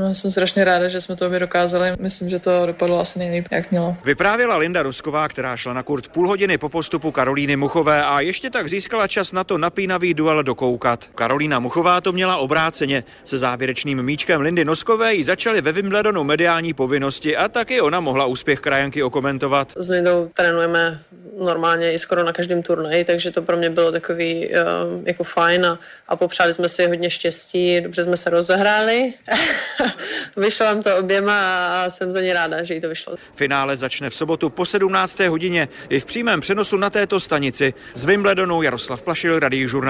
Jsem strašně ráda, že jsme to obě dokázali. Myslím, že to dopadlo asi nejlíp, jak mělo. Vyprávěla Linda Nosková, která šla na kurt půl hodiny po postupu Karolíny Muchové a ještě tak získala čas na to napínavý duel dokoukat. Karolína Muchová to měla obráceně. Se závěrečným míčkem Lindy Noskové jí začaly ve Wimbledonu mediální povinnosti a taky ona mohla úspěch krajanky okomentovat. S Lindou trénujeme normálně i skoro na každém turnaji, takže to pro mě bylo takový jako fajn a popřáli jsme si hodně štěstí, dobře jsme se rozehráli. Vyšlo vám to oběma a jsem za ně ráda, že jí to vyšlo. Finále začne v sobotu po 17. hodině i v přímém přenosu na této stanici. Z Wimbledonu Jaroslav Plašil, Radiožurnál.